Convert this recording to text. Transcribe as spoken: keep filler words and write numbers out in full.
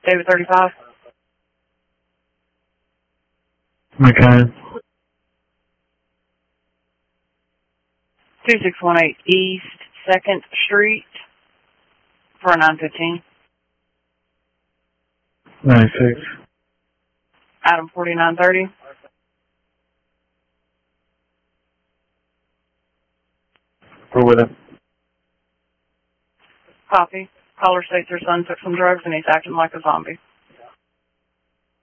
David thirty-five. Okay. two six one eight East second Street for nine fifteen. ninety-six. Item forty-nine thirty. We're with him. Copy. Caller states her son took some drugs and he's acting like a zombie.